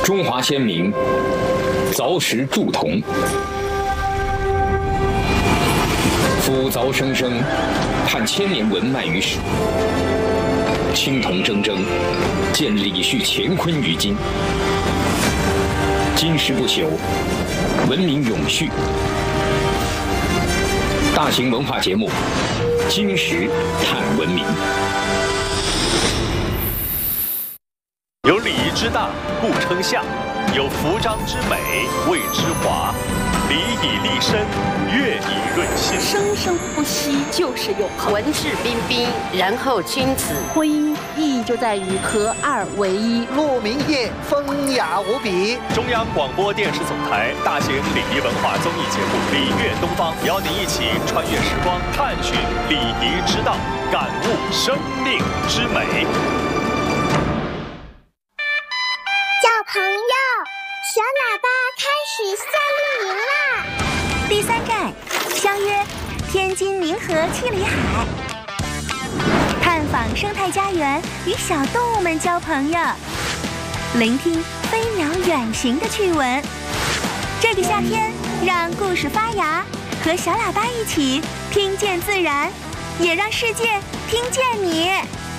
中华先民凿石铸铜，夫凿生生，盼千年文脉于史。青铜铮铮，见李旭乾坤于今。金石不朽，文明永续。大型文化节目《金石探文明》。 有礼仪之大，故称相；有服装之美，谓之华。礼以立身，乐以润心。 生生不息就是永恒。 文质彬彬，然后君子。 婚姻意义就在于合二为一。 鹿鸣夜，风雅无比。 中央广播电视总台大型礼仪文化综艺节目《礼乐东方》，邀您一起穿越时光，探寻礼仪之道，感悟生命之美。 小朋友，小喇叭开始夏令营啦！ 第3站，相约天津临河七里海，探访生态家园，与小动物们交朋友，聆听飞鸟远行的趣闻。这个夏天，让故事发芽，和小喇叭一起听见自然，也让世界听见你。